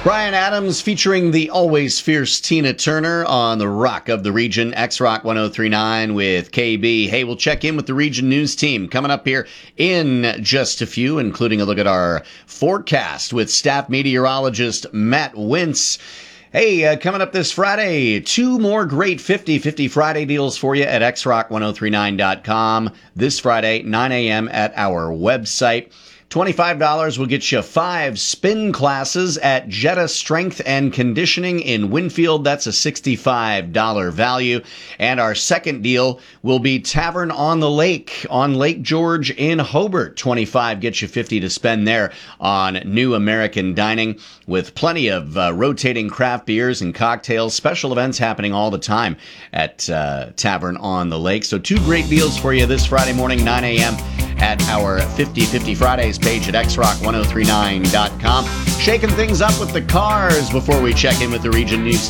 Bryan Adams featuring the always fierce Tina Turner on the Rock of the Region, X-Rock 1039 with KB. Hey, we'll check in with the Region News team coming up here in just a few, including a look at our forecast with staff meteorologist Matt Wintz. Hey, coming up this Friday, 2 more great 50/50 Friday deals for you at xrock1039.com. This Friday, 9 a.m. at our website. $25 will get you 5 spin classes at Jetta Strength and Conditioning in Winfield. That's a $65 value. And our second deal will be Tavern on the Lake on Lake George in Hobart. 25 gets you 50 to spend there on New American Dining with plenty of rotating craft beers and cocktails. Special events happening all the time at Tavern on the Lake. So 2 great deals for you this Friday morning, 9 a.m. at our 50/50 Fridays page at xrock1039.com. Shaking things up with the cars before we check in with the Region News